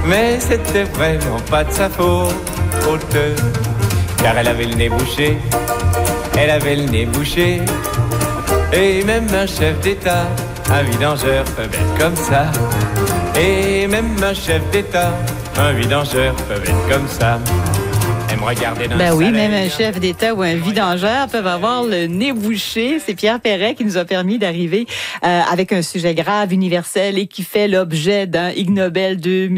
Mais c'était vraiment pas de sa faute, car elle avait le nez bouché, elle avait le nez bouché. Et même un chef d'État, un vidangeur peut être comme ça. Et même un chef d'État, un vidangeur peut être comme ça. Me regarder dans ben oui, salaire. même un chef d'État ou un vidangeur peuvent avoir le nez bouché. C'est Pierre Perret qui nous a permis d'arriver avec un sujet grave, universel et qui fait l'objet d'un Ig Nobel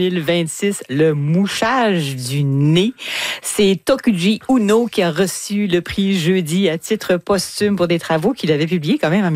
2026, le mouchage du nez. C'est Tokuji Uno qui a reçu le prix jeudi à titre posthume pour des travaux qu'il avait publiés quand même en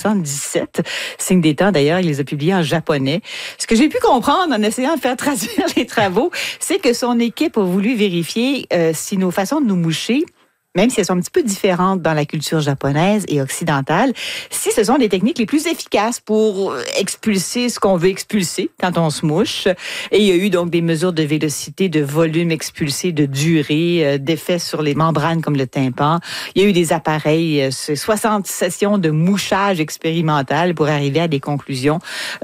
1977. Signe des temps, d'ailleurs, il les a publiés en japonais. Ce que j'ai pu comprendre en essayant de faire traduire les travaux, c'est que son équipe a voulu vérifier si nos façons de nous moucher, même si elles sont un petit peu différentes dans la culture japonaise et occidentale, si ce sont les techniques les plus efficaces pour expulser ce qu'on veut expulser quand on se mouche. Et il y a eu donc des mesures de vélocité, de volume expulsé, de durée, d'effets sur les membranes comme le tympan. Il y a eu des appareils, 60 sessions de mouchage expérimental pour arriver à des conclusions.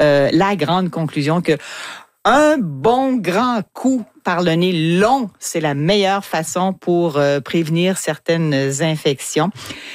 La grande conclusion que un bon grand coup par le nez long, c'est la meilleure façon pour prévenir certaines infections.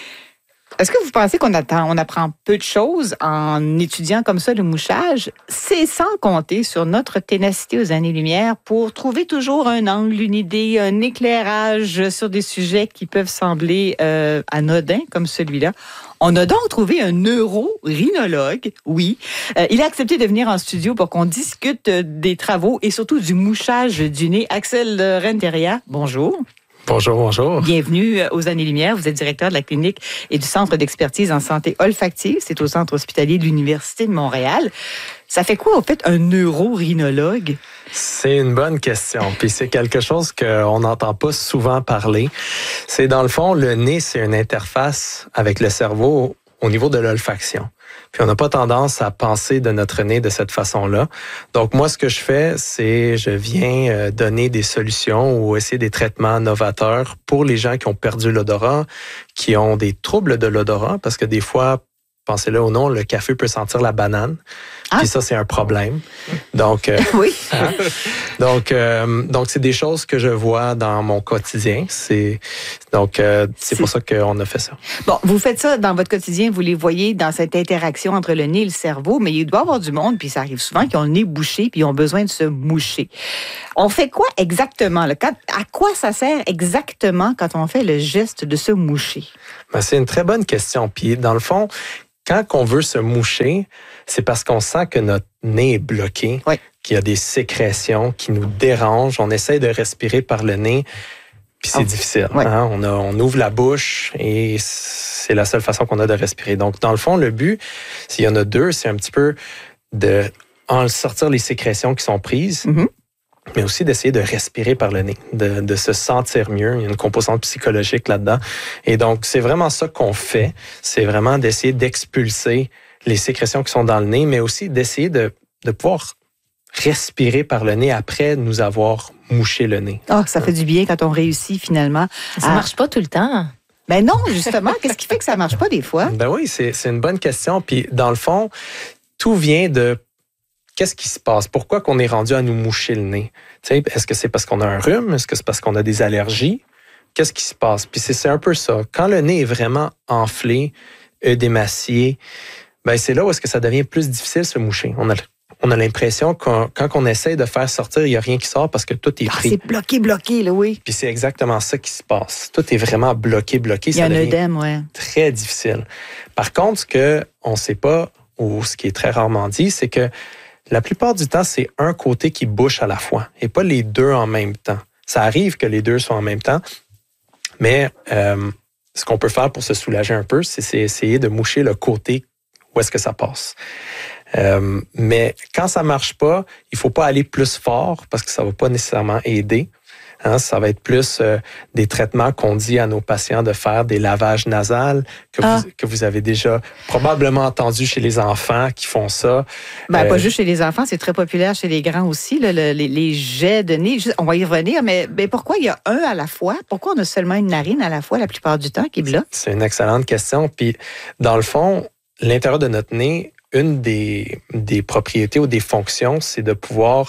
Est-ce que vous pensez qu'on apprend peu de choses en étudiant comme ça le mouchage? C'est sans compter sur notre ténacité aux années-lumière pour trouver toujours un angle, une idée, un éclairage sur des sujets qui peuvent sembler anodins comme celui-là. On a donc trouvé un neuro-rhinologue, oui. Il a accepté de venir en studio pour qu'on discute des travaux et surtout du mouchage du nez. Axel Renteria, bonjour. Bonjour, bonjour. Bienvenue aux Années-Lumière. Vous êtes directeur de la clinique et du Centre d'expertise en santé olfactive. C'est au Centre hospitalier de l'Université de Montréal. Ça fait quoi, en fait, un neuro-rhinologue? C'est une bonne question. Puis c'est quelque chose qu'on n'entend pas souvent parler. C'est dans le fond, le nez, c'est une interface avec le cerveau au niveau de l'olfaction. Puis on n'a pas tendance à penser de notre nez de cette façon-là. Donc moi, ce que je fais, c'est je viens donner des solutions ou essayer des traitements novateurs pour les gens qui ont perdu l'odorat, qui ont des troubles de l'odorat, parce que des fois, pensez-le ou non, le café peut sentir la banane. Puis ça, c'est un problème. Donc, oui. Donc, c'est des choses que je vois dans mon quotidien. C'est pour ça qu'on a fait ça. Bon, vous faites ça dans votre quotidien, vous les voyez dans cette interaction entre le nez et le cerveau, mais il doit y avoir du monde, puis ça arrive souvent, qui ont le nez bouché, puis ils ont besoin de se moucher. On fait quoi exactement? Là? À quoi ça sert exactement quand on fait le geste de se moucher? Ben, c'est une très bonne question. Puis, dans le fond, quand on veut se moucher, c'est parce qu'on sent que notre nez est bloqué, oui, qu'il y a des sécrétions qui nous dérangent. On essaie de respirer par le nez, puis c'est difficile. Oui. Hein? On ouvre la bouche et c'est la seule façon qu'on a de respirer. Donc, dans le fond, le but, s'il y en a deux, c'est un petit peu de en sortir les sécrétions qui sont prises, mais aussi d'essayer de respirer par le nez, de se sentir mieux. Il y a une composante psychologique là-dedans. Et donc, c'est vraiment ça qu'on fait. C'est vraiment d'essayer d'expulser les sécrétions qui sont dans le nez, mais aussi d'essayer de pouvoir respirer par le nez après nous avoir mouché le nez. Ah, ça fait du bien quand on réussit finalement. Ça marche pas tout le temps. Ben non, justement. Qu'est-ce qui fait que ça marche pas des fois? Ben oui, c'est une bonne question. Puis, dans le fond, tout vient de qu'est-ce qui se passe? Pourquoi qu'on est rendu à nous moucher le nez? T'sais, est-ce que c'est parce qu'on a un rhume? Est-ce que c'est parce qu'on a des allergies? Qu'est-ce qui se passe? Puis c'est un peu ça. Quand le nez est vraiment enflé, œdémacié, ben c'est là où est-ce que ça devient plus difficile de se moucher. On a l'impression que quand on essaie de faire sortir, il n'y a rien qui sort parce que tout est pris. C'est bloqué, là, oui. Puis c'est exactement ça qui se passe. Tout est vraiment bloqué. Il y a un œdème, oui. Très difficile. Par contre, ce qu'on ne sait pas, ou ce qui est très rarement dit, c'est que la plupart du temps, c'est un côté qui bouche à la fois et pas les deux en même temps. Ça arrive que les deux soient en même temps, mais ce qu'on peut faire pour se soulager un peu, c'est essayer de moucher le côté où est-ce que ça passe. Mais quand ça marche pas, il faut pas aller plus fort parce que ça va pas nécessairement aider. Hein, ça va être plus des traitements qu'on dit à nos patients de faire, des lavages nasales que vous avez déjà probablement entendu chez les enfants qui font ça. Ben, pas juste chez les enfants, c'est très populaire chez les grands aussi, là, les jets de nez. On va y revenir, mais pourquoi il y a un à la fois? Pourquoi on a seulement une narine à la fois la plupart du temps qui bloque? C'est une excellente question. Puis, dans le fond, l'intérieur de notre nez, une des propriétés ou des fonctions, c'est de pouvoir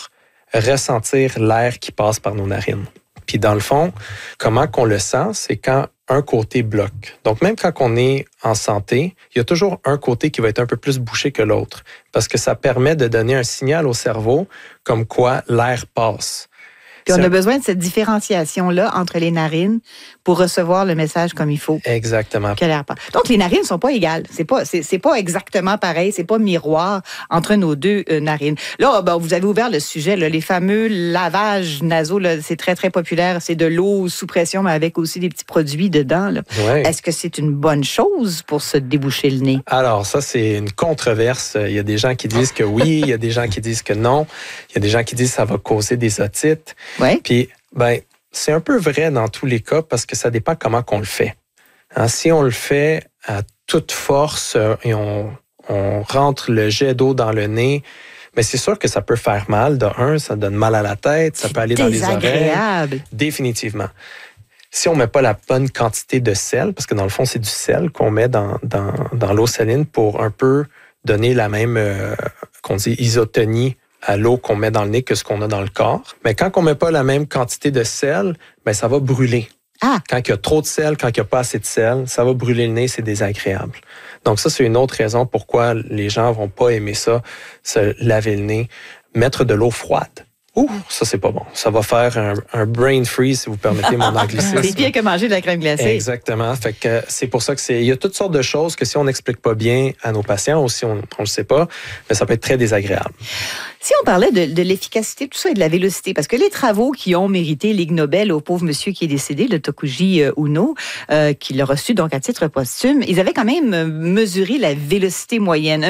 ressentir l'air qui passe par nos narines. Puis dans le fond, comment qu'on le sent, c'est quand un côté bloque. Donc même quand on est en santé, il y a toujours un côté qui va être un peu plus bouché que l'autre parce que ça permet de donner un signal au cerveau comme quoi l'air passe. Puis on a besoin de cette différenciation-là entre les narines pour recevoir le message comme il faut. Exactement. Que l'air passe. Donc, les narines ne sont pas égales. C'est pas exactement pareil. C'est pas miroir entre nos deux narines. Là, vous avez ouvert le sujet, là, les fameux lavages nasaux. Là, c'est très, très populaire. C'est de l'eau sous pression, mais avec aussi des petits produits dedans. Là. Ouais. Est-ce que c'est une bonne chose pour se déboucher le nez? Alors, ça, c'est une controverse. Il y a des gens qui disent que oui, il y a des gens qui disent que non. Il y a des gens qui disent que ça va causer des otites. Ouais. Puis, c'est un peu vrai dans tous les cas parce que ça dépend comment qu'on le fait. Hein, si on le fait à toute force et on rentre le jet d'eau dans le nez, mais c'est sûr que ça peut faire mal. De un, ça donne mal à la tête, ça peut aller dans les oreilles. Définitivement. Si on met pas la bonne quantité de sel, parce que dans le fond, c'est du sel qu'on met dans l'eau saline pour un peu donner la même, qu'on dit, isotonie à l'eau qu'on met dans le nez que ce qu'on a dans le corps. Mais quand on met pas la même quantité de sel, ça va brûler. Ah. Quand il y a trop de sel, quand il n'y a pas assez de sel, ça va brûler le nez, c'est désagréable. Donc ça, c'est une autre raison pourquoi les gens vont pas aimer ça, se laver le nez. Mettre de l'eau froide. Ouh, ça, c'est pas bon. Ça va faire un brain freeze, si vous permettez mon anglicisme. C'est pire que manger de la crème glacée. Exactement. Fait que c'est pour ça que il y a toutes sortes de choses que si on n'explique pas bien à nos patients ou si on le sait pas, ça peut être très désagréable. Si on parlait de l'efficacité, tout ça, et de la vélocité, parce que les travaux qui ont mérité l'Ig Nobel au pauvre monsieur qui est décédé, le Tokuji Uno, qui l'a reçu donc à titre posthume, ils avaient quand même mesuré la vélocité moyenne,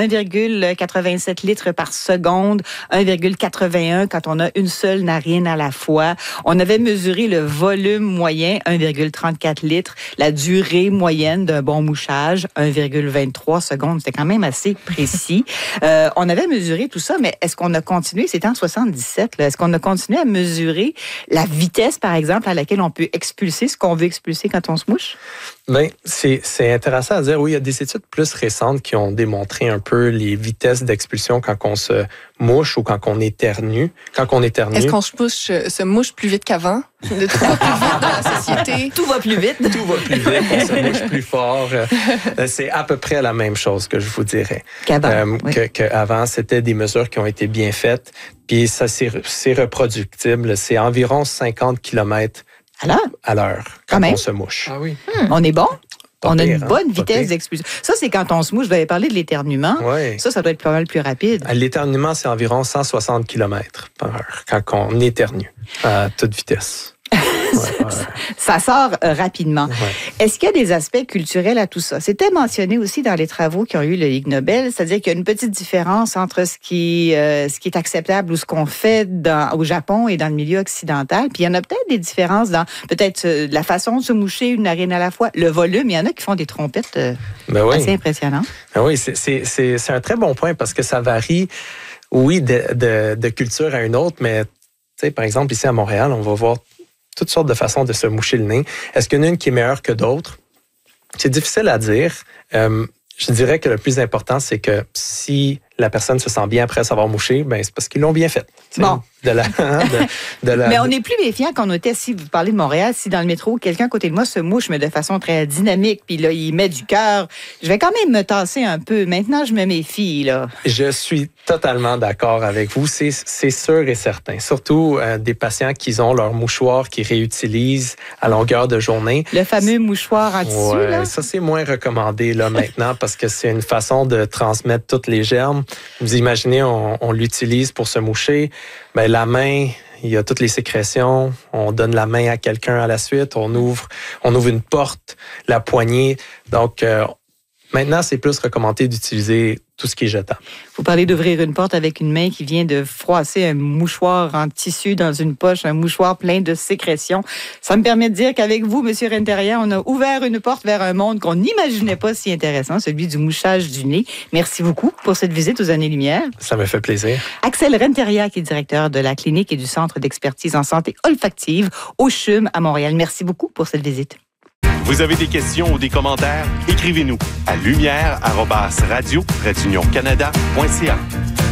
1,87 litres par seconde, 1,81 quand on a une seule narine à la fois. On avait mesuré le volume moyen, 1,34 litres, la durée moyenne d'un bon mouchage, 1,23 secondes. C'était quand même assez précis. On avait mesuré tout ça, mais est-ce qu'on a continué, c'était en 77, là, est-ce qu'on a continué à mesurer la vitesse, par exemple, à laquelle on peut expulser ce qu'on veut expulser quand on se mouche? Bien, c'est intéressant à dire. Oui, il y a des études plus récentes qui ont démontré un peu les vitesses d'expulsion quand on se mouche ou quand on éternue. Quand on éternue... Est-ce qu'on se mouche plus vite qu'avant? Tout va plus vite dans la société. Tout va plus vite. Tout va plus vite, on se mouche plus fort. C'est à peu près la même chose que je vous dirais. Qu'avant. Oui. Qu'avant, c'était des mesures qui ont été bien faites. Puis ça, c'est reproductible. C'est environ 50 km à l'heure quand on se mouche. Ah oui. On est bon? On a une bonne Pas vitesse pire. d'expulsion. Ça, c'est quand on se mouche. Vous avez parlé de l'éternuement. Oui. Ça doit être pas mal plus rapide. L'éternuement, c'est environ 160 km par heure quand on éternue à toute vitesse. Ouais. Ça sort rapidement. Ouais. Est-ce qu'il y a des aspects culturels à tout ça? C'était mentionné aussi dans les travaux qui ont eu le Ig Nobel, c'est-à-dire qu'il y a une petite différence entre ce qui est acceptable ou ce qu'on fait au Japon et dans le milieu occidental. Puis il y en a peut-être des différences dans peut-être la façon de se moucher une narine à la fois, le volume. Il y en a qui font des trompettes assez impressionnantes. Ben oui, c'est un très bon point parce que ça varie, oui, de culture à une autre, mais tu sais, par exemple, ici à Montréal, on va voir toutes sortes de façons de se moucher le nez. Est-ce qu'il y en a une qui est meilleure que d'autres? C'est difficile à dire. Je dirais que le plus important, c'est que si la personne se sent bien après s'avoir mouché, c'est parce qu'ils l'ont bien fait. Bon. Mais on est plus méfiant qu'on était, si vous parlez de Montréal, si dans le métro, quelqu'un à côté de moi se mouche, mais de façon très dynamique, puis là, il met du cœur, je vais quand même me tasser un peu. Maintenant, je me méfie, là. Je suis totalement d'accord avec vous. C'est sûr et certain. Surtout des patients qui ont leur mouchoir qu'ils réutilisent à longueur de journée. Le fameux mouchoir en tissu, là? Ça, c'est moins recommandé là maintenant parce que c'est une façon de transmettre tous les germes. Vous imaginez, on l'utilise pour se moucher. La main, il y a toutes les sécrétions. On donne la main à quelqu'un à la suite. On ouvre une porte, la poignée. Donc, maintenant, c'est plus recommandé d'utiliser tout ce qui est jetable. Vous parlez d'ouvrir une porte avec une main qui vient de froisser un mouchoir en tissu dans une poche, un mouchoir plein de sécrétions. Ça me permet de dire qu'avec vous, M. Renteria, on a ouvert une porte vers un monde qu'on n'imaginait pas si intéressant, celui du mouchage du nez. Merci beaucoup pour cette visite aux Années-Lumière. Ça me fait plaisir. Axel Renteria, qui est directeur de la clinique et du Centre d'expertise en santé olfactive au CHUM à Montréal. Merci beaucoup pour cette visite. Vous avez des questions ou des commentaires? Écrivez-nous à lumière@radio-canada.ca.